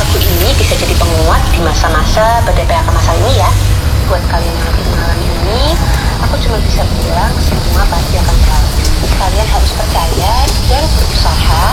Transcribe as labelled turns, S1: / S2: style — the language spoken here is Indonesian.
S1: aku ini bisa jadi penguat di masa-masa ber-DPHK masal ini ya. Buat kalian yang lagi mengalami ini, aku cuma bisa bilang semua pasti akan berlalu. Kalian harus percaya dan berusaha